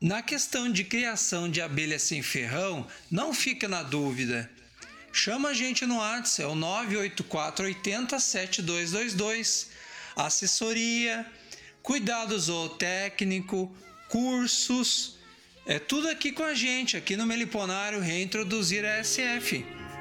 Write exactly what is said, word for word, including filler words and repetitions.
Na questão de criação de abelha sem ferrão, não fica na dúvida. Chama a gente no WhatsApp, é o nove oito quatro oito zero sete dois dois dois. Assessoria, cuidado zootécnico, cursos, é tudo aqui com a gente, aqui no Meliponário Reintroduzir a S F.